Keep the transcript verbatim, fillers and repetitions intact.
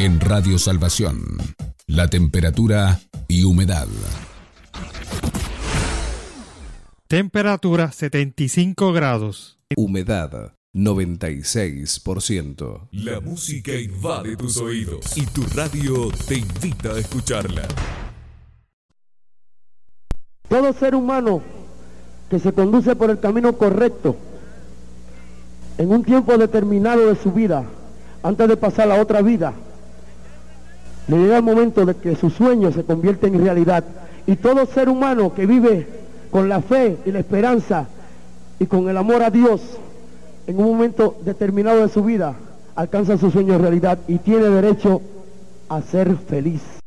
En Radio Salvación, la temperatura y humedad. Temperatura setenta y cinco grados. Humedad noventa y seis por ciento. La música invade tus oídos y tu radio te invita a escucharla. Todo ser humano que se conduce por el camino correcto en un tiempo determinado de su vida, antes de pasar a otra vida, le llega el momento de que su sueño se convierte en realidad. Y todo ser humano que vive con la fe y la esperanza y con el amor a Dios, en un momento determinado de su vida, alcanza su sueño en realidad y tiene derecho a ser feliz.